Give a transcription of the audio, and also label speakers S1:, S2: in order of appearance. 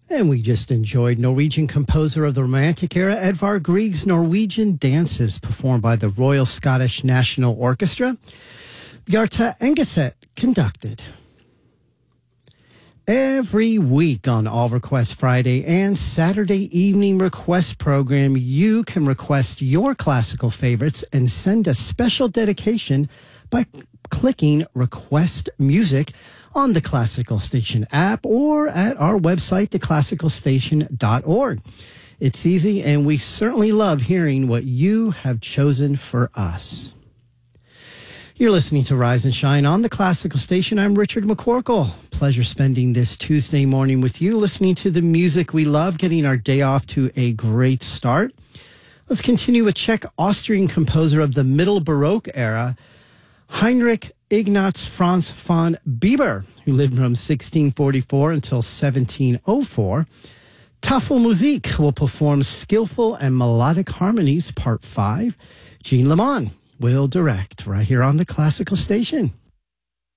S1: And we just enjoyed Norwegian composer of the Romantic era, Edvard Grieg's Norwegian Dances, performed by the Royal Scottish National Orchestra. Bjarte Engeset conducted. Every week on All Request Friday and Saturday evening request program, you can request your classical favorites and send a special dedication by clicking Request Music on the Classical Station app or at our website, theclassicalstation.org. It's easy, and we certainly love hearing what you have chosen for us. You're listening to Rise and Shine on the Classical Station. I'm Richard McCorkle. Pleasure spending this Tuesday morning with you, listening to the music we love, getting our day off to a great start. Let's continue with Czech Austrian composer of the Middle Baroque era, Heinrich Ignaz Franz von Bieber, who lived from 1644 until 1704. Tafelmusik will perform Skillful and Melodic Harmonies, Part 5. Jean Lemon will direct right here on the Classical Station.